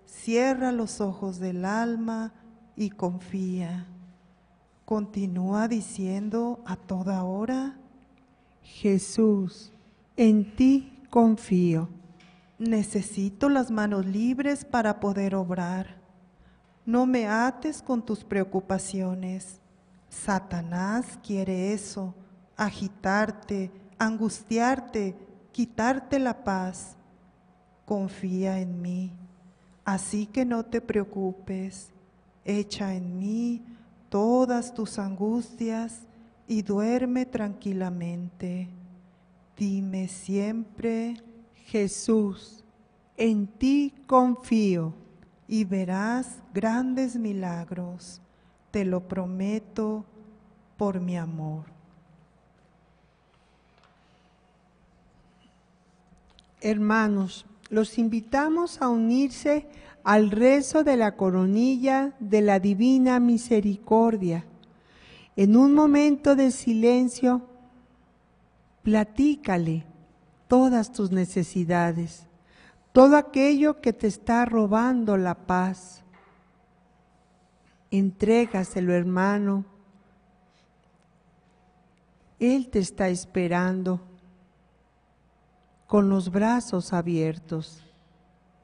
cierra los ojos del alma y confía. Continúa diciendo a toda hora: Jesús, en ti confío. necesito las manos libres para poder obrar. No me ates con tus preocupaciones. Satanás quiere eso, agitarte, angustiarte, quitarte la paz. Confía en mí, así que no te preocupes. Echa en mí todas tus angustias y duerme tranquilamente. Dime siempre: Jesús, en ti confío. y verás grandes milagros. Te lo prometo por mi amor. Hermanos, los invitamos a unirse al rezo de la coronilla de la Divina Misericordia. En un momento de silencio, platícale todas tus necesidades, todo aquello que te está robando la paz. Entrégaselo, hermano. Él te está esperando con los brazos abiertos.